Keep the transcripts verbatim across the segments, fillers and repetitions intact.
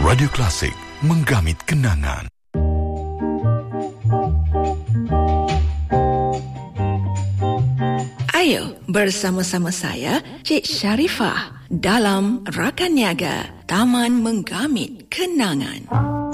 Radio Klasik, menggamit kenangan. Ayo bersama-sama saya, Cik Sharifah, dalam Rakan Niaga Taman Menggamit Kenangan.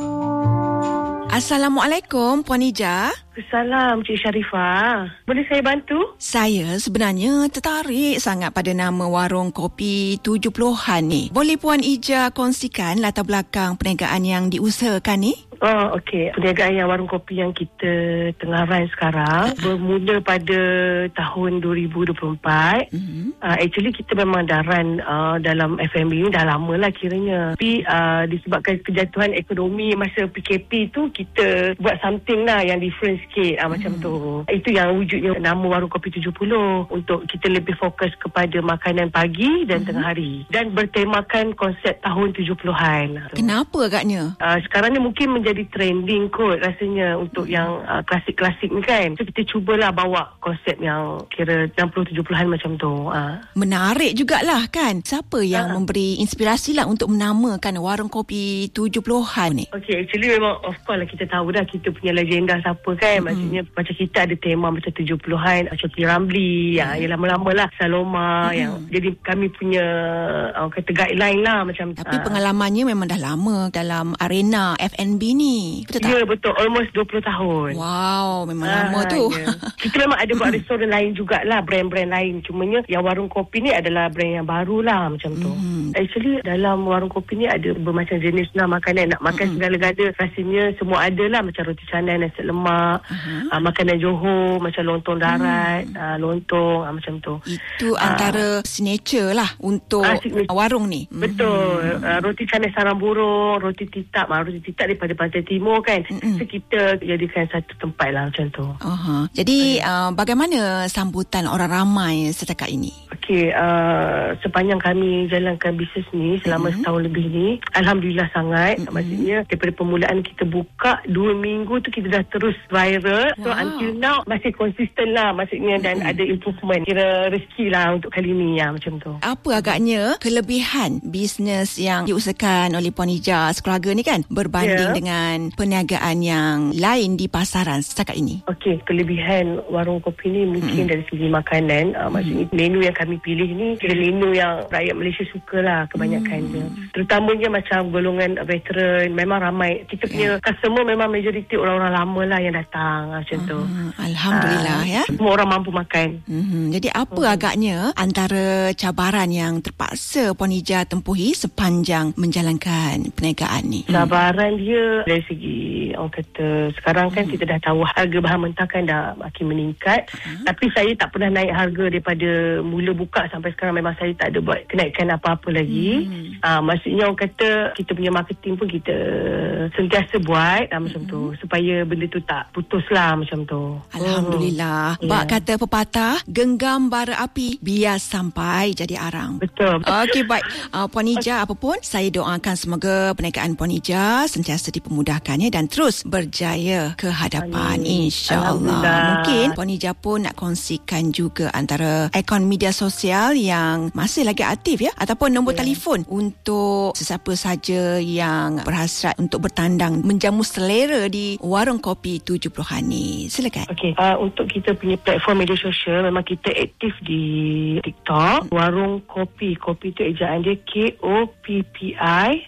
Assalamualaikum, Puan Ija. Salam, Cik Sharifah. Boleh saya bantu? Saya sebenarnya tertarik sangat pada nama warung kopi tujuh puluhan ni. Boleh Puan Ija kongsikan latar belakang perniagaan yang diusahakan ni? Oh, okey. Perniagaan yang warung kopi yang kita tengah run sekarang bermula pada tahun dua ribu dua puluh empat. Mm-hmm. Uh, actually, kita memang dah run uh, dalam F and B ni dah lama lah kiranya. Tapi uh, disebabkan kejatuhan ekonomi masa P K P tu, kita buat something lah yang different sikit. Uh, mm-hmm. Macam tu. Itu yang wujudnya nama warung kopi tujuh puluh. Untuk kita lebih fokus kepada makanan pagi dan mm-hmm. tengah hari. Dan bertemakan konsep tahun tujuh puluhan. Kenapa agaknya? Uh, sekarang ni mungkin menjadi jadi trending kot rasanya untuk yang uh, klasik-klasik ni kan. So kita cubalah bawa konsep yang kira enam puluh tujuh puluhan macam tu. Uh. Menarik jugalah kan. Siapa yang uh. memberi inspirasi lah untuk menamakan warung kopi tujuh puluhan ni? Okay, actually memang of course lah kita tahu dah kita punya legenda siapa kan. Mm-hmm. Maksudnya macam kita ada tema macam tujuh puluhan, macam P. Ramlee, mm-hmm. yang lama-lama lah Saloma. Mm-hmm. Yang jadi kami punya uh, kata guideline lah macam. Tapi uh. pengalamannya memang dah lama dalam arena F and B ni. Betul tak? Ya, betul. Almost dua puluh tahun. Wow, memang ah, lama tu. Ya. Kita memang ada buat restoran lain jugalah, brand-brand lain. Cumanya yang warung kopi ni adalah brand yang baru lah macam tu. Mm. Actually, dalam warung kopi ni ada bermacam jenis lah makanan. Nak makan mm. segala-gala rasanya semua ada lah. Macam roti canai, nasi lemak, uh-huh. uh, makanan Johor, macam lontong darat, mm. uh, lontong, uh, macam tu. Itu uh, antara signature lah untuk uh, signature. warung ni. Betul. Mm. Uh, roti canai sarang burung, roti titap. Uh, roti titap daripada Pantai Timur kan. Mm-mm. So kita jadikan satu tempat lah macam tu. Uh-huh. Jadi uh, bagaimana sambutan orang ramai setakat ini? Okey, uh, sepanjang kami jalankan bisnes ni selama mm-hmm. setahun lebih ni, Alhamdulillah sangat. Mm-hmm. Maksudnya daripada permulaan kita buka dua minggu tu kita dah terus viral. Wow. So until now masih konsisten lah maksudnya dan mm-hmm. ada improvement. Kira rezeki lah untuk kali ni ya, macam tu. Apa agaknya kelebihan bisnes yang diusahakan oleh Puan Ija sekeluarga ni kan berbanding yeah. dengan perniagaan yang lain di pasaran setakat ini? Okey, kelebihan warung kopi ni mungkin mm-hmm. dari segi makanan. Uh, maksudnya mm-hmm. menu yang kami pilih ni kira menu yang rakyat Malaysia suka lah kebanyakannya. Mm-hmm. Terutamanya macam golongan veteran, memang ramai. Kita punya yeah. customer memang majoriti orang-orang lama lah yang datang macam uh, tu. Alhamdulillah uh, ya. Semua orang mampu makan. Mm-hmm. Jadi apa mm-hmm. agaknya antara cabaran yang terpaksa Puan Ija tempuhi sepanjang menjalankan perniagaan ni? Cabaran mm. dia dari segi orang kata sekarang kan hmm. kita dah tahu harga bahan mentah kan dah makin meningkat. Hmm. Tapi saya tak pernah naik harga daripada mula buka sampai sekarang. Memang saya tak ada buat kenaikan apa-apa lagi. Hmm. Uh, maksudnya orang kata kita punya marketing pun kita sentiasa buat uh, macam hmm. tu supaya benda tu tak putus lah macam tu. Alhamdulillah. Hmm. Bak yeah. kata pepatah, genggam bara api biar sampai jadi arang. Betul. Okey, baik. Uh, Puan Ija, apapun saya doakan semoga perniagaan Puan Ija sentiasa dipermudahkannya dan terus berjaya ke hadapan, insya-Allah. Mungkin Puan Ija pun nak kongsikan juga antara akaun media sosial yang masih lagi aktif ya, ataupun nombor yeah. telefon untuk sesiapa saja yang berhasrat untuk bertandang menjamu selera di warung kopi tujuh puluhan ni. Silakan. Okey, uh, untuk kita punya platform media sosial memang kita aktif di TikTok, warung kopi. Kopi tu ejaan dia K O P P I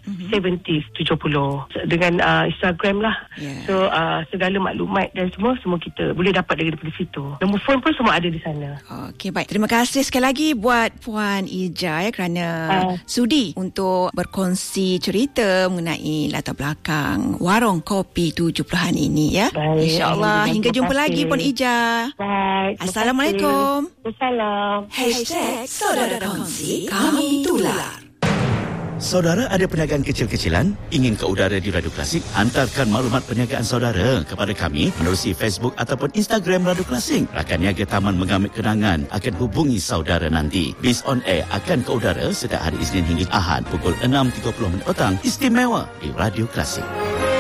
tujuh puluh. Dengan uh, Instagram lah. Yeah. So uh, segala maklumat dan semua semua kita boleh dapat daripada situ. Nombor phone pun semua ada di sana. Okey, baik. Terima kasih sekali lagi buat Puan Ija ya kerana uh. sudi untuk berkongsi cerita mengenai latar belakang warung kopi tujuh puluhan ini ya. Insya-Allah hingga jumpa lagi Puan Ija. Baik. Assalamualaikum. Wassalam. Hashtag Saudara Kongsi Kami Tular. Saudara ada perniagaan kecil-kecilan? Ingin ke udara di Radio Klasik? Hantarkan maklumat perniagaan saudara kepada kami menerusi Facebook ataupun Instagram Radio Klasik. Rakan Niaga Taman Menggamit Kenangan akan hubungi saudara nanti. Biz on Air akan ke udara setiap hari Isnin hingga Ahad pukul enam tiga puluh petang istimewa di Radio Klasik.